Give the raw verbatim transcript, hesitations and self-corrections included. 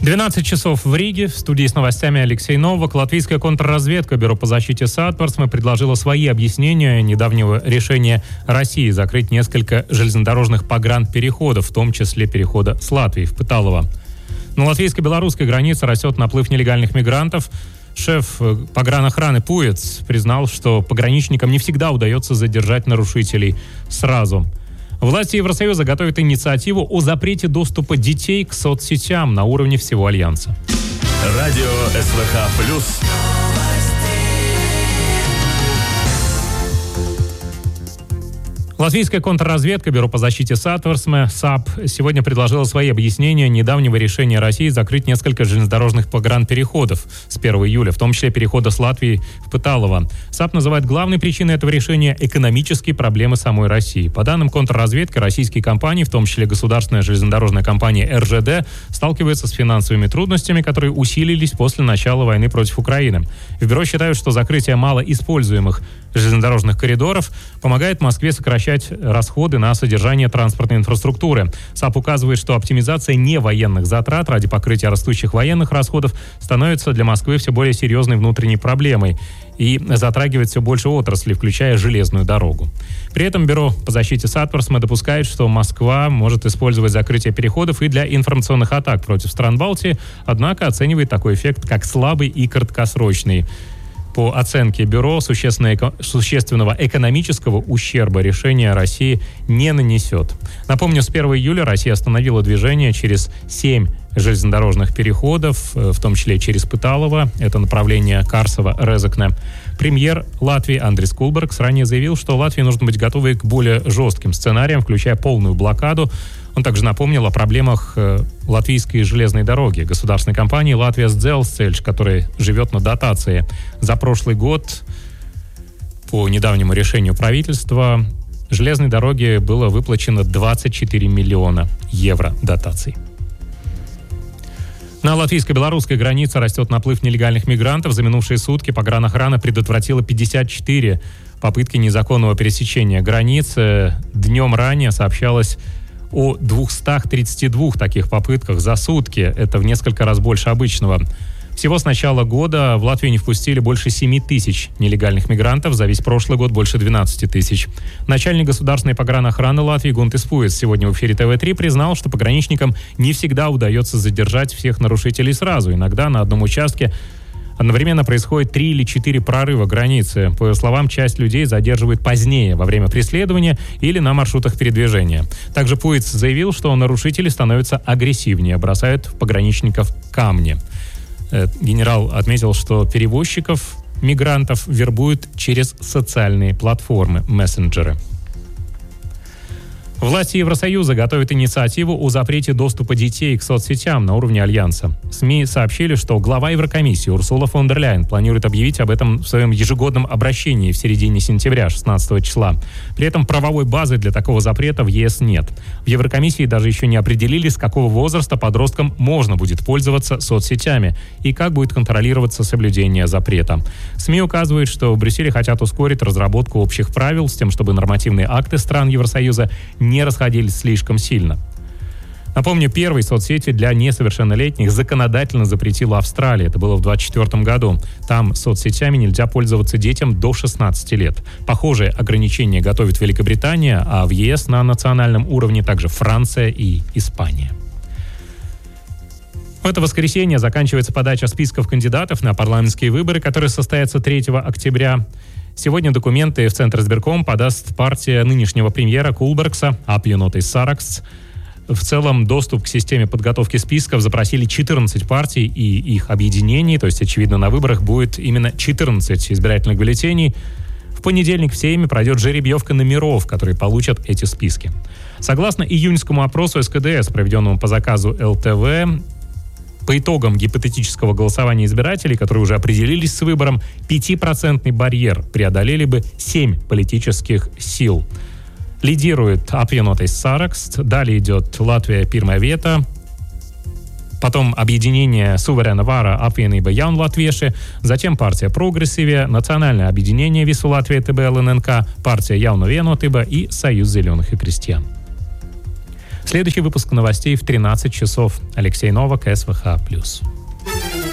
двенадцать часов в Риге. В студии с новостями Алексей Новак. Латвийская контрразведка Бюро по защите Сатверсме предложила свои объяснения недавнего решения России закрыть несколько железнодорожных погранпереходов, в том числе перехода с Латвии в Пыталово. На латвийско-белорусской границе растет наплыв нелегальных мигрантов. Шеф погранохраны Пуец признал, что пограничникам не всегда удается задержать нарушителей сразу. Власти Евросоюза готовят инициативу о запрете доступа детей к соцсетям на уровне всего Альянса. Радио СВХ плюс. Латвийская контрразведка Бюро по защите Сатверсме САП сегодня предложила свои объяснения недавнего решения России закрыть несколько железнодорожных погранпереходов с первого июля, в том числе перехода с Латвии в Пыталово. САП называет главной причиной этого решения экономические проблемы самой России. По данным контрразведки, российские компании, в том числе государственная железнодорожная компания эр жэ дэ, сталкиваются с финансовыми трудностями, которые усилились после начала войны против Украины. В бюро считают, что закрытие малоиспользуемых железнодорожных коридоров помогает Москве сокращать расходы на содержание транспортной инфраструктуры. САП указывает, что оптимизация невоенных затрат ради покрытия растущих военных расходов становится для Москвы все более серьезной внутренней проблемой и затрагивает все больше отраслей, включая железную дорогу. При этом Бюро по защите Сатверсме допускает, что Москва может использовать закрытие переходов и для информационных атак против стран Балтии, однако оценивает такой эффект как слабый и краткосрочный. По оценке Бюро, существенного экономического ущерба решение России не нанесет. Напомню, с первого июля Россия остановила движение через семь железнодорожных переходов, в том числе через Пыталово, это направление Карсово-Резекне. Премьер Латвии Андрис Кулбергс ранее заявил, что Латвии нужно быть готовой к более жестким сценариям, включая полную блокаду. Он также напомнил о проблемах э, латвийской железной дороги, государственной компании «Латвия Дzelzceļš», которая живет на дотации. За прошлый год, по недавнему решению правительства, железной дороге было выплачено двадцать четыре миллиона евро дотаций. На латвийско-белорусской границе растет наплыв нелегальных мигрантов. За минувшие сутки погранохрана предотвратила пятьдесят четыре попытки незаконного пересечения границы. Днем ранее сообщалось о двухстах тридцати двух таких попытках за сутки. Это в несколько раз больше обычного. Всего с начала года в Латвию не впустили больше семи тысяч нелегальных мигрантов, за весь прошлый год больше двенадцати тысяч. Начальник государственной погранохраны Латвии Гунтис Пуец сегодня в эфире тэ вэ три признал, что пограничникам не всегда удается задержать всех нарушителей сразу. Иногда на одном участке одновременно происходит три или четыре прорыва границы. По его словам, часть людей задерживают позднее, во время преследования или на маршрутах передвижения. Также Пуец заявил, что нарушители становятся агрессивнее, бросают в пограничников камни. Генерал отметил, что перевозчиков мигрантов вербуют через социальные платформы, мессенджеры. Власти Евросоюза готовят инициативу о запрете доступа детей к соцсетям на уровне Альянса. СМИ сообщили, что глава Еврокомиссии Урсула фон дер Ляйен планирует объявить об этом в своем ежегодном обращении в середине сентября, шестнадцатого числа. При этом правовой базы для такого запрета в е эс нет. В Еврокомиссии даже еще не определили, с какого возраста подросткам можно будет пользоваться соцсетями и как будет контролироваться соблюдение запрета. СМИ указывают, что в Брюсселе хотят ускорить разработку общих правил с тем, чтобы нормативные акты стран Евросоюза не расходились слишком сильно. Напомню, первые соцсети для несовершеннолетних законодательно запретила Австралия. Это было в двадцать четвёртом году. Там соцсетями нельзя пользоваться детям до шестнадцати лет. Похожие ограничения готовит Великобритания, а в е эс на национальном уровне также Франция и Испания. В это воскресенье заканчивается подача списков кандидатов на парламентские выборы, которые состоятся третьего октября. Сегодня документы в Центр избирком подаст партия нынешнего премьера Кулбергса Apvienotais Saraksts. В целом, доступ к системе подготовки списков запросили четырнадцать партий и их объединений, то есть, очевидно, на выборах будет именно четырнадцать избирательных бюллетеней. В понедельник в Сейме пройдет жеребьевка номеров, которые получат эти списки. Согласно июньскому опросу эс ка дэ эс, проведенному по заказу эл тэ вэ, по итогам гипотетического голосования избирателей, которые уже определились с выбором, пятипроцентный барьер преодолели бы семь политических сил. Лидирует Apvienotais Saraksts, далее идет Латвия Pirmā vietā, потом объединение Суверена Вара Apvienība Jaunlatvieši, затем партия Progressīvie, Национальное объединение Visu Latviju тэ бэ эл эн эн ка, партия Jauna Vienotība и Союз зеленых и крестьян. Следующий выпуск новостей в тринадцать часов. Алексей Новак, СВХ+.